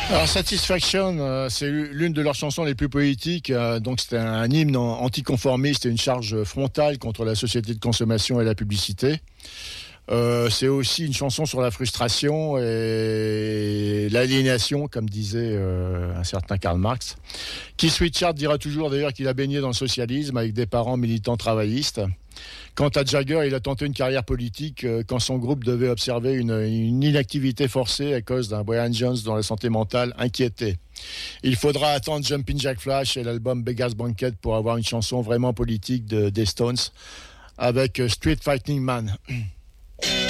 Alors Satisfaction, c'est l'une de leurs chansons les plus poétiques. Donc c'était un hymne anticonformiste et une charge frontale contre la société de consommation et la publicité. C'est aussi une chanson sur la frustration et l'aliénation, comme disait un certain Karl Marx. Keith Richards dira toujours d'ailleurs qu'il a baigné dans le socialisme avec des parents militants travaillistes. Quant à Jagger, il a tenté une carrière politique quand son groupe devait observer une inactivité forcée à cause d'un Brian Jones dont la santé mentale inquiétait. Il faudra attendre Jumpin' Jack Flash et l'album Beggar's Banquet pour avoir une chanson vraiment politique des Stones avec Street Fighting Man.